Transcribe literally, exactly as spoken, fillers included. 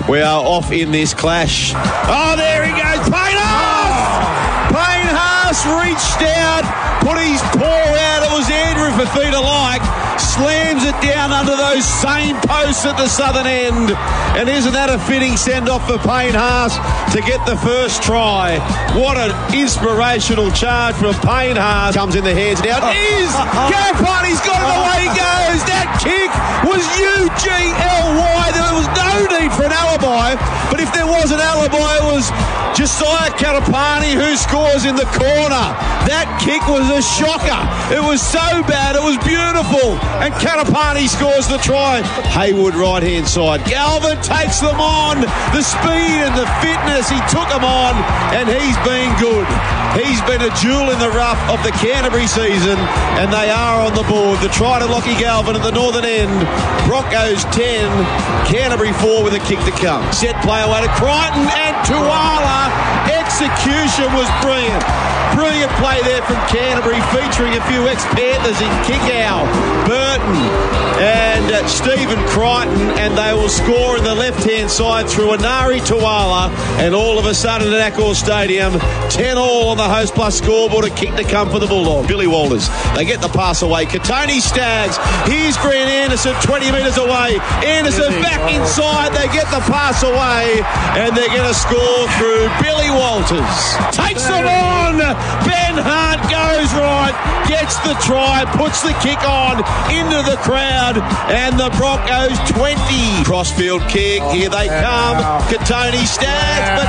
We are off in this clash. Oh, there he goes. Payne Haas! Payne Haas reached out, put his paw out. It was Andrew Fifita-like. Slams it down under those same posts at the southern end. And isn't that a fitting send-off for Payne Haas to get the first try? What an inspirational charge from Payne Haas. Comes in the hands now. It is! Garapani's got it, away he goes. That kick was U G L Y. There was no need for an alibi. But if there was an alibi, it was Josiah Garapani who scores in the corner. That kick was a shocker. It was so bad. It was beautiful. And Garapani scores the try. Haywood right-hand side. Galvin takes them on. The speed and the fitness, he took them on, and he's been good. He's been a jewel in the rough of the Canterbury season, and they are on the board. The try to Lockie Galvin at the northern end. Broncos ten, Canterbury four with a kick to come. Set play away to Crichton and Tuala. Execution was brilliant. Brilliant play there from Canterbury, featuring a few ex-Panthers in Kickow, Burton and uh, Stephen Crichton, and they will score in the left-hand side through Anari Tuala, and all of a sudden at Accor Stadium, ten all on the Host Plus scoreboard, a kick to come for the Bulldogs. Billy Walters, they get the pass away. Katoni Staggs, here's Grant Anderson, twenty metres away. Anderson back inside, they get the pass away, and they're going to score through Billy Walters. Takes them on! Ben Hart goes right, gets the try, puts the kick on into the crowd, and the Broncos twenty. Crossfield kick, here they come. Katoni Staggs, but